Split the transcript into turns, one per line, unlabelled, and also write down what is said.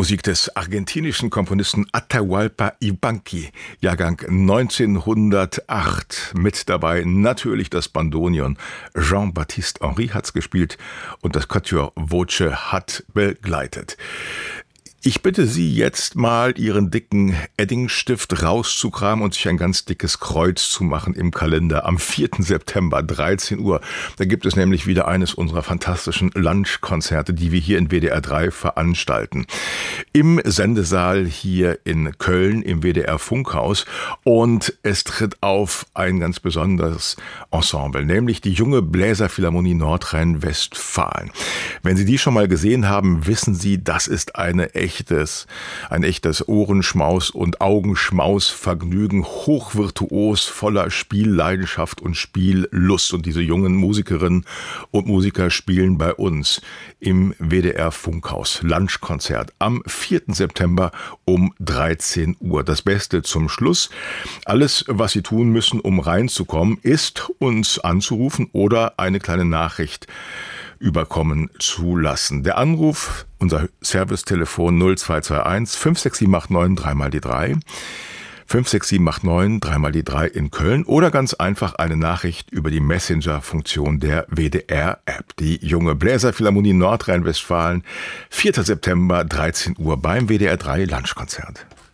Musik des argentinischen Komponisten Atahualpa Yupanqui, Jahrgang 1908. Mit dabei natürlich das Bandoneon. Jean-Baptiste Henry hat's gespielt und das Quatuor Voce hat begleitet. Ich bitte Sie jetzt mal, Ihren dicken Eddingstift rauszukramen und sich ein ganz dickes Kreuz zu machen im Kalender am 4. September, 13 Uhr. Da gibt es nämlich wieder eines unserer fantastischen Lunchkonzerte, die wir hier in WDR 3 veranstalten. Im Sendesaal hier in Köln, im WDR Funkhaus. Und es tritt auf ein ganz besonderes Ensemble, nämlich die Junge Bläserphilharmonie Nordrhein-Westfalen. Wenn Sie die schon mal gesehen haben, wissen Sie, das ist ein echtes Ohrenschmaus- und Augenschmaus-Vergnügen, hochvirtuos, voller Spielleidenschaft und Spiellust. Und diese jungen Musikerinnen und Musiker spielen bei uns im WDR Funkhaus. Lunchkonzert am 4. September um 13 Uhr. Das Beste zum Schluss. Alles, was Sie tun müssen, um reinzukommen, ist, uns anzurufen oder eine kleine Nachricht überkommen zu lassen. Der Anruf, unser Servicetelefon 0221 56789 3 mal die 3, 56789 3 mal die 3 in Köln oder ganz einfach eine Nachricht über die Messenger-Funktion der WDR-App. Die Junge Bläserphilharmonie Nordrhein-Westfalen, 4. September, 13 Uhr beim WDR 3 Lunchkonzert.